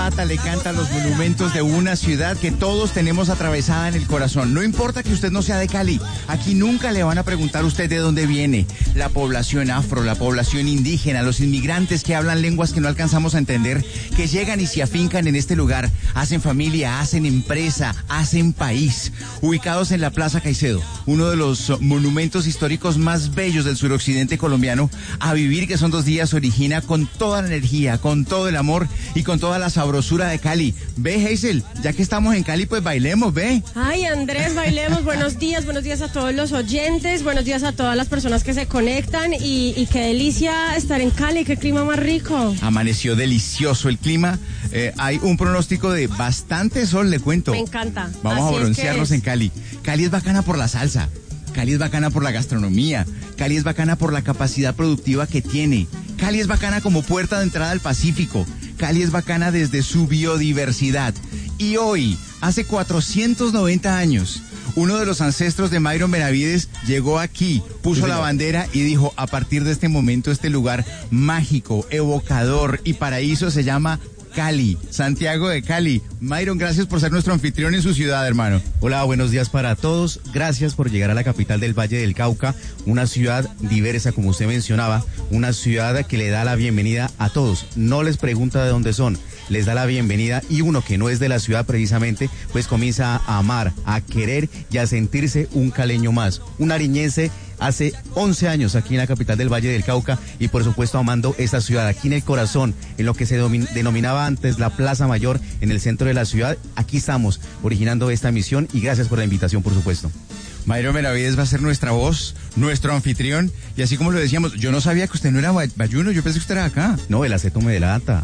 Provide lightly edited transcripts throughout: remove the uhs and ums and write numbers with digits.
Le canta los monumentos de una ciudad que todos tenemos atravesada en el corazón. No importa que usted no sea de Cali, aquí nunca le van a preguntar a usted de dónde viene. La población afro, la población indígena, los inmigrantes que hablan lenguas que no alcanzamos a entender, que llegan y se afincan en este lugar, hacen familia, hacen empresa, hacen país. Ubicados en la Plaza Caicedo, uno de los monumentos históricos más bellos del suroccidente colombiano, A Vivir, que son 2 días, origina con toda la energía, con todo el amor y con toda la sabrosura de Cali. Ve, Hazel, ya que estamos en Cali, pues bailemos, ve. Ay, Andrés, bailemos. Buenos días a todos los oyentes, buenos días a todas las personas que se conectan y qué delicia estar en Cali, qué clima más rico. Amaneció delicioso el clima, hay un pronóstico de bastante sol, le cuento. Me encanta. Vamos Así a broncearnos en Cali. Cali es bacana por la salsa, Cali es bacana por la gastronomía, Cali es bacana por la capacidad productiva que tiene, Cali es bacana como puerta de entrada al Pacífico, Cali es bacana desde su biodiversidad. Y hoy, hace 490 años, uno de los ancestros de Myron Benavides llegó aquí, puso la bandera y dijo, a partir de este momento este lugar mágico, evocador y paraíso se llama Cali, Santiago de Cali. Myron, gracias por ser nuestro anfitrión en su ciudad, hermano. Hola, buenos días para todos. Gracias por llegar a la capital del Valle del Cauca, una ciudad diversa, como usted mencionaba, una ciudad que le da la bienvenida a todos. No les pregunta de dónde son, les da la bienvenida y uno que no es de la ciudad precisamente, pues comienza a amar, a querer y a sentirse un caleño más, un nariñense. Hace 11 años aquí en la capital del Valle del Cauca y por supuesto amando esta ciudad, aquí en el corazón, en lo que se denominaba antes la Plaza Mayor, en el centro de la ciudad. Aquí estamos originando esta misión y gracias por la invitación, por supuesto. Myron Benavides va a ser nuestra voz, nuestro anfitrión, y así como lo decíamos, yo no sabía que usted no era bayuno, yo pensé que usted era acá. No, el acento me delata.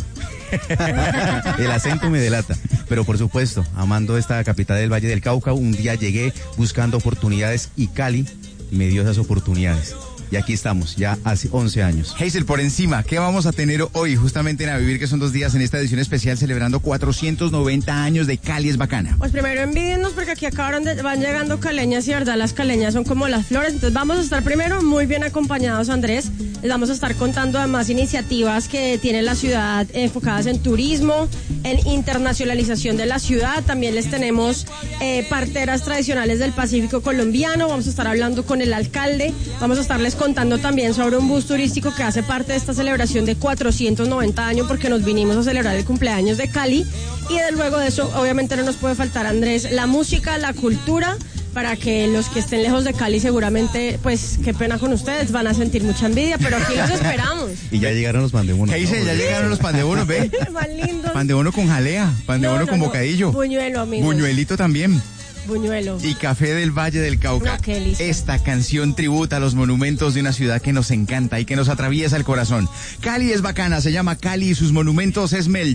El acento me delata, pero por supuesto, amando esta capital del Valle del Cauca, un día llegué buscando oportunidades y Cali me dio esas oportunidades. Y aquí estamos, ya hace 11 años. Hazel, por encima, ¿qué vamos a tener hoy justamente en A Vivir, que son 2 días en esta edición especial celebrando 490 años de Cali es bacana? Pues primero envídennos porque aquí van llegando caleñas y verdad las caleñas son como las flores, entonces vamos a estar primero muy bien acompañados, Andrés. Les vamos a estar contando además iniciativas que tiene la ciudad enfocadas en turismo, en internacionalización de la ciudad. También les tenemos parteras tradicionales del Pacífico colombiano, vamos a estar hablando con el alcalde, vamos a estarles contando también sobre un bus turístico que hace parte de esta celebración de 490 años porque nos vinimos a celebrar el cumpleaños de Cali y luego de eso obviamente no nos puede faltar, Andrés, la música, la cultura, para que los que estén lejos de Cali seguramente, pues qué pena con ustedes, van a sentir mucha envidia, pero aquí los esperamos. Y ya llegaron los pan de bono. ¿Qué dice? Ya llegaron los pan de bono, ve. Más lindos. Pan de bono con jalea, pan de bono con bocadillo. Buñuelo, amigos. Buñuelito también. Buñuelo. Y café del Valle del Cauca. No, qué delicia. Esta canción tributa a los monumentos de una ciudad que nos encanta y que nos atraviesa el corazón. Cali es bacana, se llama Cali y sus monumentos es Mel